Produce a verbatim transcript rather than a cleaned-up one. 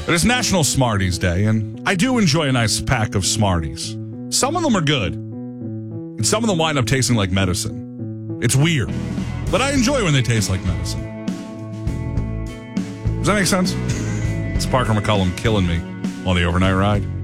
It is National Smarties Day, and I do enjoy a nice pack of Smarties. Some of them are good, and some of them wind up tasting like medicine. It's weird, but I enjoy when they taste like medicine. Does that make sense? It's Parker McCollum killing me on the overnight ride.